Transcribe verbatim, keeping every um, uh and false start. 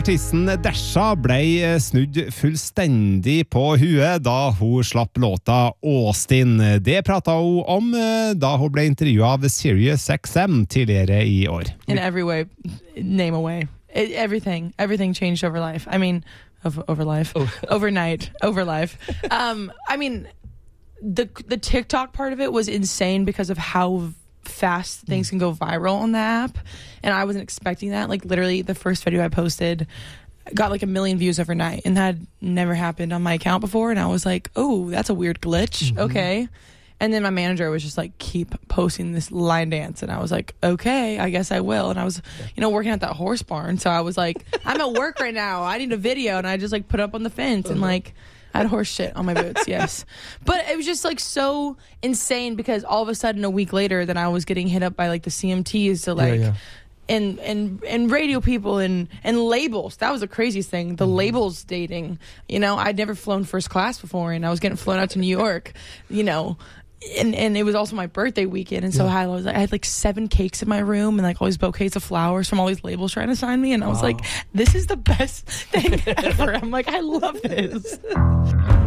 Artisten Desha ble snudd fullstendig på huet da hun slapp låta Austin. Det pratet hun om da hun ble intervjuet av Sirius X M tidligere i år. In every way, name away. It, everything, everything changed over life. I mean, over, over life, oh. overnight, over life. Um, I mean, the the TikTok part of it was insane because of how fast things can go viral on the app, and I wasn't expecting that. Like literally the first video I posted got like a million views overnight, and that had never happened on my account before, and I was like, oh, that's a weird glitch. Mm-hmm. Okay. And then my manager was just like, keep posting this line dance, and I was like, okay, I guess I will. And I was, you know, working at that horse barn, so I was like, I'm at work right now, I need a video, and I just like put up on the fence and like I had horse shit on my boots, yes. But it was just like so insane because all of a sudden a week later then I was getting hit up by like the C M Ts to like, yeah, yeah. And, and, and radio people and, and labels. That was the craziest thing. The mm-hmm. labels dating, you know, I'd never flown first class before and I was getting flown out to New York, you know. And and it was also my birthday weekend, and so yeah. I was like, I had like seven cakes in my room and like all these bouquets of flowers from all these labels trying to sign me, and I was wow. like, this is the best thing ever. I'm like, I love this.